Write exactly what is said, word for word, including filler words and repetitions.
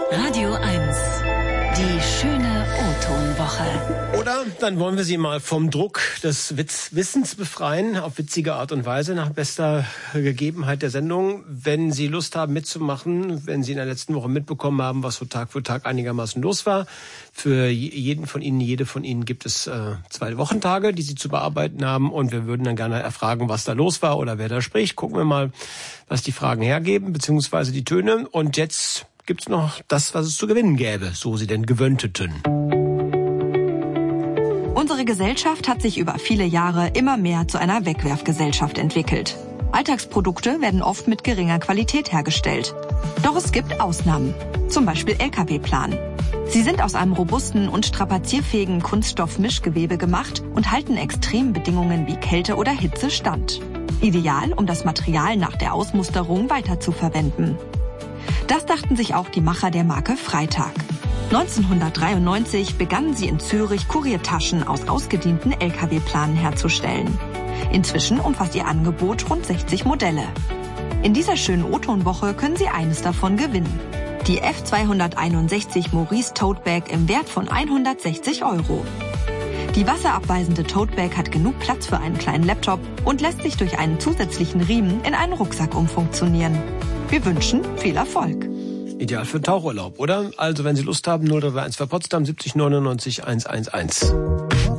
Radio eins. Die schöne O-Ton-Woche. Oder dann wollen wir Sie mal vom Druck des Witz Wissens befreien, auf witzige Art und Weise, nach bester Gegebenheit der Sendung. Wenn Sie Lust haben mitzumachen, wenn Sie in der letzten Woche mitbekommen haben, was so Tag für Tag einigermaßen los war. Für jeden von Ihnen, jede von Ihnen gibt es äh, zwei Wochentage, die Sie zu bearbeiten haben. Und wir würden dann gerne erfragen, was da los war oder wer da spricht. Gucken wir mal, was die Fragen hergeben, beziehungsweise die Töne. Und jetzt gibt's noch das, was es zu gewinnen gäbe, so Sie denn gewöhnteten. Unsere Gesellschaft hat sich über viele Jahre immer mehr zu einer Wegwerfgesellschaft entwickelt. Alltagsprodukte werden oft mit geringer Qualität hergestellt. Doch es gibt Ausnahmen, zum Beispiel L K W-Planen. Sie sind aus einem robusten und strapazierfähigen Kunststoff-Mischgewebe gemacht und halten extremen Bedingungen wie Kälte oder Hitze stand. Ideal, um das Material nach der Ausmusterung weiterzuverwenden. Das dachten sich auch die Macher der Marke Freytag. neunzehnhundertdreiundneunzig begannen sie in Zürich, Kuriertaschen aus ausgedienten L K W-Planen herzustellen. Inzwischen umfasst ihr Angebot rund sechzig Modelle. In dieser schönen O-Ton-Woche können Sie eines davon gewinnen. Die F zweihunderteinundsechzig Maurice Tote Bag im Wert von hundertsechzig Euro. Die wasserabweisende Tote Bag hat genug Platz für einen kleinen Laptop und lässt sich durch einen zusätzlichen Riemen in einen Rucksack umfunktionieren. Wir wünschen viel Erfolg. Ideal für einen Tauchurlaub, oder? Also, wenn Sie Lust haben, null drei eins für Potsdam siebzig neunundneunzig hundertelf.